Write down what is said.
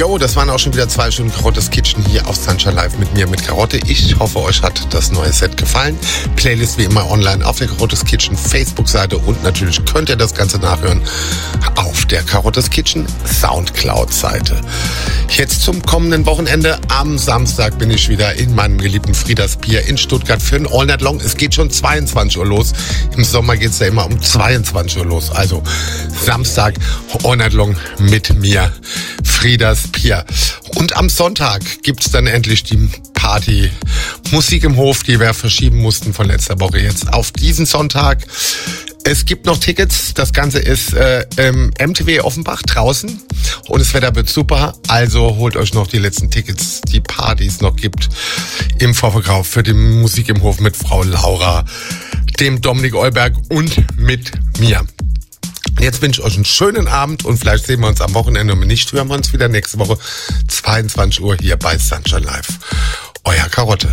Jo, das waren auch schon wieder 2 Stunden Karottes Kitchen hier auf Sunshine Live mit mir, mit Karotte. Ich hoffe, euch hat das neue Set gefallen. Playlist wie immer online auf der Karottes Kitchen Facebook-Seite und natürlich könnt ihr das Ganze nachhören auf der Karottes Kitchen Soundcloud-Seite. Jetzt zum kommenden Wochenende. Am Samstag bin ich wieder in meinem geliebten Frieders Bier in Stuttgart für ein All Night Long. Es geht schon 22 Uhr los. Im Sommer geht's ja immer um 22 Uhr los. Also Samstag All Night Long mit mir, Frieders Bier. Und am Sonntag gibt's dann endlich die Party Musik im Hof, die wir verschieben mussten von letzter Woche jetzt auf diesen Sonntag. Es gibt noch Tickets. Das Ganze ist im MTW Offenbach draußen und das Wetter wird super. Also holt euch noch die letzten Tickets, die Partys noch gibt im Vorverkauf für die Musik im Hof mit Frau Laura, dem Dominik Eulberg und mit mir. Jetzt wünsche ich euch einen schönen Abend und vielleicht sehen wir uns am Wochenende und wenn nicht, hören wir uns wieder nächste Woche 22 Uhr hier bei Sunshine Live. Euer Karotte.